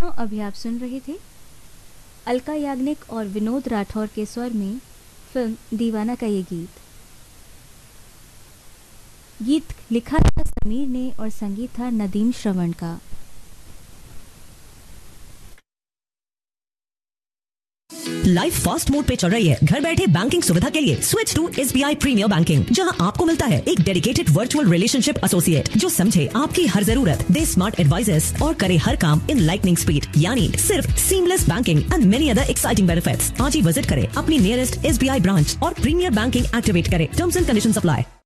श्रोताओं, अभी आप सुन रहे थे अलका याग्निक और विनोद राठौर के स्वर में फिल्म दीवाना का ये गीत। गीत लिखा था समीर ने और संगीत था नदीम श्रवण का। लाइफ फास्ट मोड पे चल रही है। घर बैठे बैंकिंग सुविधा के लिए switch to SBI premiere banking, जहां आपको मिलता है एक डेडिकेटेड वर्चुअल रिलेशनशिप एसोसिएट जो समझे आपकी हर जरूरत, दे स्मार्ट एडवाइजेस और करे हर काम इन लाइटनिंग स्पीड, यानी सिर्फ seamless banking and many other exciting benefits. आज ही विजिट करें अपनी नियरेस्ट SBI ब्रांच और प्रीमियर बैंकिंग एक्टिवेट करें। Terms and conditions apply.